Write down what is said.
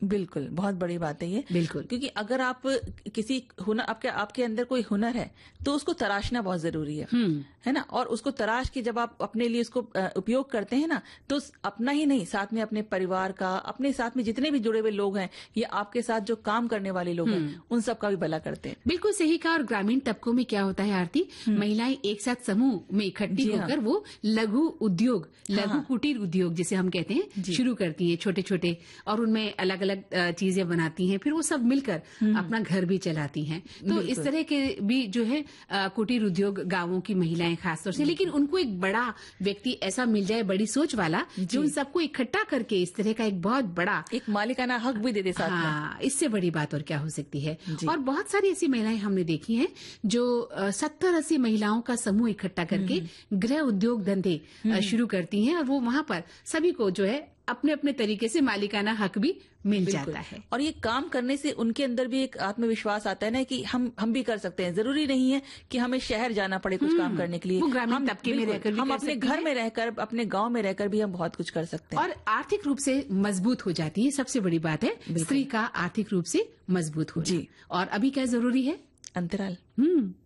बिल्कुल, बहुत बड़ी बात है ये। बिल्कुल। क्योंकि अगर आप किसी हुनर आपके अंदर कोई हुनर है तो उसको तराशना बहुत जरूरी है ना? और उसको तराश के जब आप अपने लिए उसको उपयोग करते हैं ना, तो अपना ही नहीं, साथ में अपने परिवार का, अपने साथ में जितने भी जुड़े हुए लोग हैं या आपके साथ जो काम करने वाले लोग हैं, उन सब का भी भला करते हैं। बिल्कुल सही कहा। और ग्रामीण तबकों में क्या होता है आरती, महिलाएं एक साथ समूह में इकट्ठी होकर वो लघु उद्योग, लघु कुटीर उद्योग जिसे हम कहते हैं, शुरू करती है, छोटे छोटे, और उनमें अलग अलग चीजें बनाती हैं, फिर वो सब मिलकर अपना घर भी चलाती हैं। तो इस तरह के भी जो है कुटीर उद्योग गांवों की महिलाएं खासतौर से, लेकिन उनको एक बड़ा व्यक्ति ऐसा मिल जाए, बड़ी सोच वाला, जो उन सबको इकट्ठा करके इस तरह का एक बहुत बड़ा एक मालिकाना हक भी दे दे साथ में। इससे बड़ी बात और क्या हो सकती है। और बहुत सारी ऐसी महिलाएं हमने देखी हैं जो 70-80 महिलाओं का समूह इकट्ठा करके गृह उद्योग धंधे शुरू करती हैं, और वो वहां पर सभी को जो है अपने अपने तरीके से मालिकाना हक भी मिल जाता है। और ये काम करने से उनके अंदर भी एक आत्मविश्वास आता है ना कि हम भी कर सकते हैं। जरूरी नहीं है कि हमें शहर जाना पड़े कुछ काम करने के लिए। वो ग्रामीण तबके में रहकर भी हम अपने घर में रहकर, अपने गांव में रहकर भी हम बहुत कुछ कर सकते हैं। और आर्थिक रूप से मजबूत हो जाती है। सबसे बड़ी बात है स्त्री का आर्थिक रूप से मजबूत हो। जी। और अभी क्या जरूरी है? अंतराल।